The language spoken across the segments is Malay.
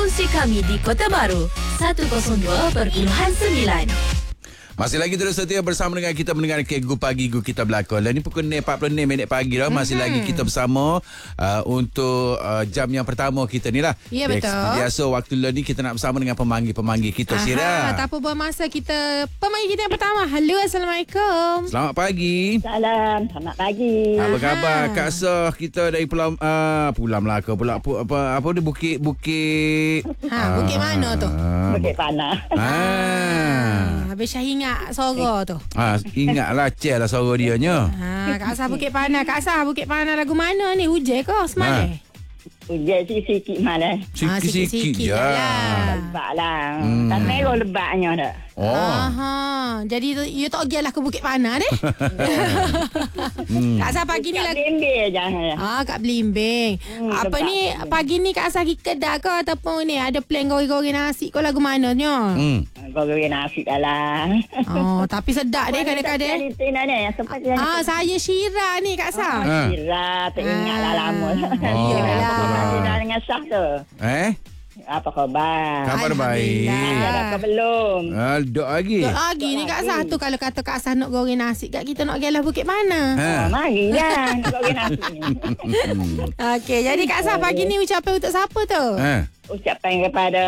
Frequensi kami di Kota Baru 102.9. Masih lagi terus setia bersama dengan kita mendengar Gu Pagi Gu Kita Berlakon. Dan ini pukul 46 pagi dah. Masih lagi kita bersama untuk jam yang pertama kita ni lah. Ya, betul. Biasa waktu ni kita nak bersama dengan pemanggil-pemanggil kita, Syirah. Tak apa buang masa kita. Pemanggil kita yang pertama. Halo, Assalamualaikum. Selamat pagi. Salam, selamat pagi. Apa khabar Kak Sah kita dari Pulau Melaka pula apa dia Bukit Bukit mana tu? Bukit Panah. Habis Syah ingat suara tu. Ingatlah Cel lah suara dia nya. Kak Sah Bukit Panah. Kak Sah Bukit Panah lagu mana ni? Hujan ke semalam? Hujan sikit-sikit malah. Sikit-sikit je. Lebat lah. Tak merah lebatnya dah. Jadi you tak pergi lah ke Bukit Panah deh. Kak Sah pagi ni Kat lagu. Belimbing je. Kat Belimbing. Apa lebat. ni pagi ni Kak Sah pergi kedai ke ataupun ni ada plan goreng-goreng nasi ke lagu mana ni? Goreng nasi dah lah. Tapi sedap deh kadang-kadang. Saya Syirah ni Kak Sah. Syirah, tak ingat lah lama. Iyalah. Dengan Syah tu. Apa khabar? Khabar baik. Dah ke belum? Duk lagi. Duk lagi ni Kak Sah tu. Kalau kata Kak Sah nak goreng nasi kat kita nak pergi Bukit Panah. Mari lah goreng nasi ni. Okey, jadi Kak Sah pagi ni ucapan untuk siapa tu? Ucapan kepada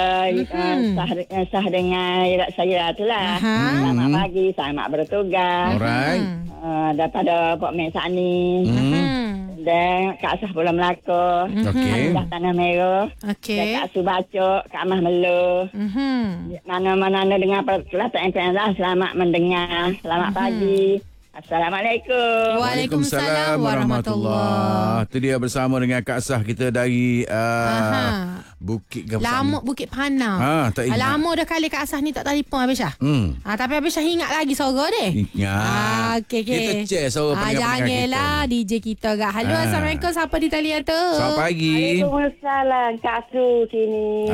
Sah dengan saya tu lah. Selamat pagi, selamat bertugas. Alright. Daripada Pok Mek Sani. Dan Kak Sah Pulau Melaka. Okey. Dah Tanah Merah. Okey. Dan Kak Su Bacok, Kak Mah Melo. Mana-mana dengar Kelantan FM lah. Selamat mendengar. Selamat pagi. Assalamualaikum. Waalaikumsalam warahmatullahi. Itu dia bersama dengan Kak Sah kita dari Bukit Lama Bukit Panah. Tak ingat. Lama dah kali Kak Sah ni tak telefon Habis Syah. Tapi Habis Syah ingat lagi suara dia. Ingat. Okey. Kita check suara pendengar-pendengar kita. Janganlah DJ kita gak. Halo, Assalamualaikum. Siapa di talian tu? Selamat pagi. Waalaikumsalam. Kak Su sini.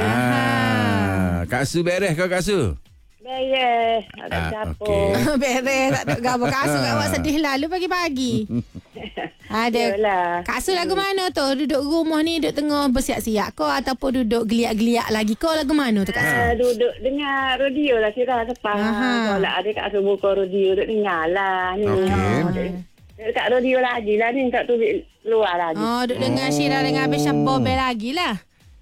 Kak Su beres ke Kak Su? Beres. Ada siapa? okey. Beres. Tak ada gambar. Kak Su kat awak sedih lalu pagi-pagi. Ada. Yalah. Kak Su lagu mana tu? Duduk rumah ni, duduk tengah bersiap-siap ke ataupun duduk geliat-geliat lagi ke? Lagu mana tu Kak Su? Duduk dengar radio lah Syirah depan. Kalau ada Kak Su buka radio, duduk dengar lah. Okey. Dekat radio lagi lah ni. Tak tubik luar lagi. Duduk dengar Syirah dengan Habis Syah Bobel lagi lah.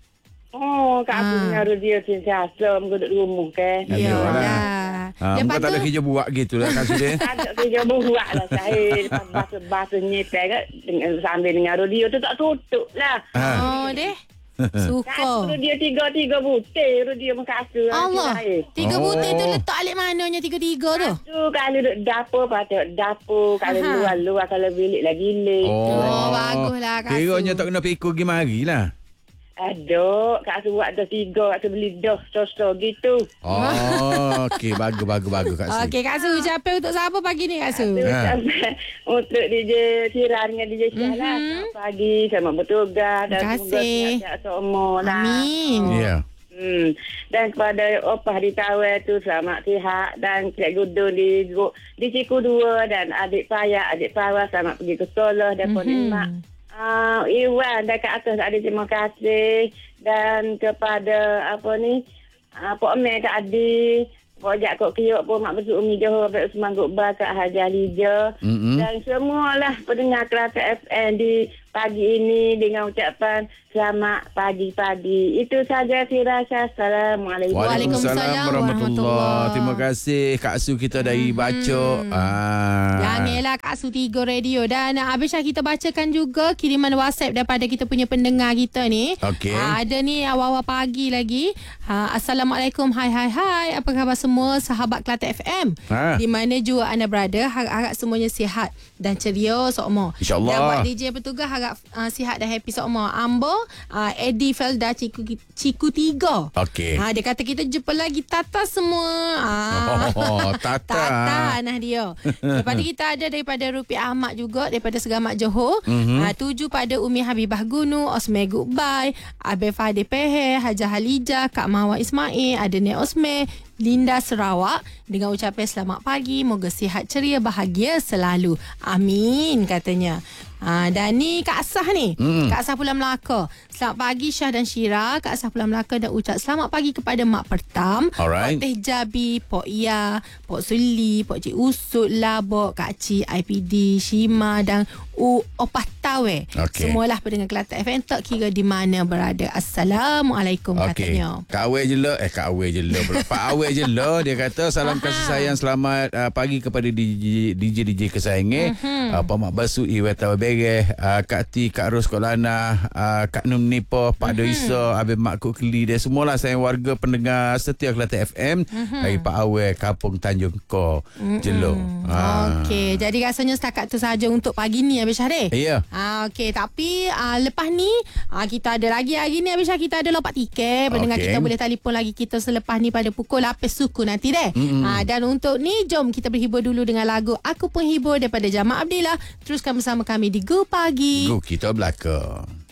Kak Su dengar radio sentiasa. Muka duduk rumah ke. Yalah. Muka tak ada kerja buat gitu lah Kak Su dia. Tak ada kerja buat lah saya. Bahasa nyepek sambil dengar radio tu tak tutup lah. Deh. Suka. Radio tiga butir. Radio Kak Su. Allah. 3 butir tu letak alik mananya 3 tu? Tu kalau duduk dapur patut dapur. Kalau luar kalau bilik lagi bilik. Baguslah Kak Su. Kiranya tak kena pikul pergi mari lah. Aduh, Kak Su buat dah 3. Kak Su beli dah sos-sos gitu. Okey, bagus Kak Su. Okey, Kak Su ucapan untuk siapa pagi ni Kak Su? Untuk DJ Syirah dengan DJ Syah lah. Selamat pagi, selamat bertugas. Dan semoga sihat-sihat semua lah. Amin. Ya. Dan kepada opah di Tawel tu selamat sihat. Dan Cikgu Dun di Ciku 2. Dan adik saya, adik Farah selamat pergi ke sekolah. Dan Ponimak. Iwan dekat atas ada terima kasih. Dan kepada Pok Mek Kak Adi, Pok Jak Kok Kiok, Pok Mak Besuk Umi Johor, Pok Usman Gukba, Kak Haji Alija. Dan semualah pendengar Kelantan FM di pagi ini dengan ucapan selamat pagi-pagi. Itu saja Syirah. Assalamualaikum. Waalaikumsalam warahmatullahi. Terima kasih Kak Su kita dari Bacok. Janganlah Kak Su 3 radio. Dan Habis Syah kita bacakan juga kiriman WhatsApp daripada kita punya pendengar kita ni. Okey. Ada ni awal-awal pagi lagi. Assalamualaikum. Hai. Apa khabar semua sahabat Kelantan FM? Di mana juga anda berada, harap semuanya sihat dan ceria semua. InsyaAllah. Dan buat DJ bertugas harap sihat dan happy semua. Ambo Eddie Felda Ciku 3. Okey. Dia kata kita jumpa lagi Tata semua. Tata nah dia. Lepas tu kita ada daripada Rupi Ahmad juga, daripada Segamat Johor. 7 pada Umi Habibah Gunu, Osme Goodbye, Abel Fadil Pehe, Hajah Halijah, Kak Mawar Ismail, ada Nek Osme, Linda Sarawak dengan ucapan selamat pagi, moga sihat ceria bahagia selalu. Amin katanya. Dan ni Kak Asah ni, Kak Asah Pulau Melaka. Selamat pagi Syah dan Syira. Kak Asah Pulau Melaka dan ucap selamat pagi kepada Mak Pertam, Alright. Pok Teh Jabi, Pok Ia, Pok Suli, Pok Cik Usut, Labok, Kak Cik, IPD, Shima dan Opah Tawe. Semualah pendengar Kelantan FM tak kira di mana berada. Assalamualaikum katanya. Kak Awet je lah. Kak Awet je lah. Pak Awet je lah. Dia kata salam kasih sayang selamat pagi kepada DJ kesayangan. Pak Mak Basu, Iwata Bereh, Kak Ti, Kak Ros Kolana, Kak Num Nipo, Pak Doisa, Abang Mak Kuk Keli. Dia semualah sayang warga pendengar setia Kelantan FM dari Pak Awet, Kampung Tanjung Ko, Jelo. Okey, jadi rasanya setakat tu saja untuk pagi ni Abis Syah. Ya. Okey, tapi lepas ni kita ada lagi hari ni Abis Syah, kita ada lompat tiket. Pendengar kita boleh telefon lagi kita selepas ni pada pukul 8 suku nanti deh. Dan untuk ni jom kita berhibur dulu dengan lagu Aku Penghibur daripada Jamal Abdillah. Teruskan bersama kami di Go Pagi. Go Kita Belakang.